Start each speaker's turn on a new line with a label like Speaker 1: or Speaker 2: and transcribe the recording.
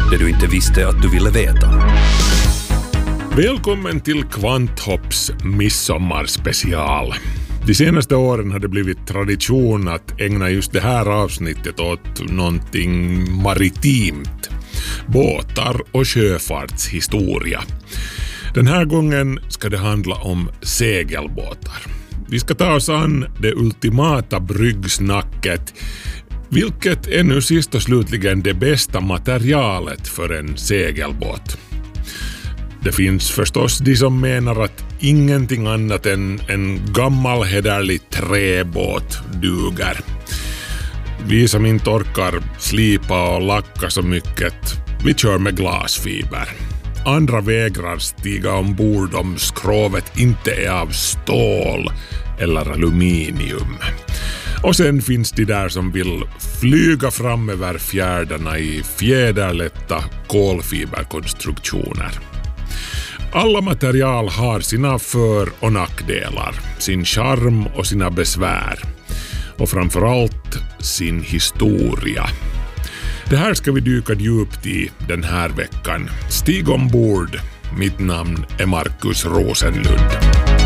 Speaker 1: Det du inte visste att du ville veta.
Speaker 2: Välkommen till Kvanthopps midsommarspecial. De senaste åren har det blivit tradition att ägna just det här avsnittet åt någonting maritimt. Båtar och sjöfartshistoria. Den här gången ska det handla om segelbåtar. Vi ska ta oss an det ultimata bryggsnacket, vilket är nu sist och slutligen det bästa materialet för en segelbåt. Det finns förstås de som menar att ingenting annat än en gammal hederlig träbåt duger. Vi som inte orkar slipa och lacka så mycket, vi kör med glasfiber. Andra vägrar stiga ombord om skrovet inte är av stål eller aluminium. Och sen finns de där som vill flyga fram över fjärdarna i fjäderlätta kolfiberkonstruktioner. Alla material har sina för- och nackdelar, sin charm och sina besvär. Och framförallt sin historia. Det här ska vi dyka djupt i den här veckan. Stig ombord. Mitt namn är Markus Rosenlund.